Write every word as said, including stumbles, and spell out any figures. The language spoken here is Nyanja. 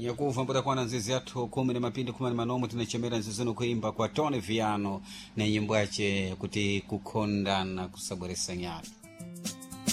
yakuva mbuda kwana nzizi yathu kumi na mapindi kumi na manomo tinachemera nzizino kuimba kwa Tony Viano na nyimbo yache kuti kukhondana kusabweresa nyali.